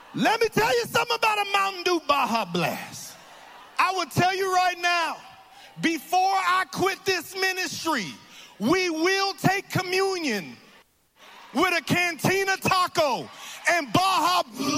Let me tell you something about a Mountain Dew Baja Blast. I will tell you right now, before I quit this ministry, we will take communion with a Cantina taco and Baja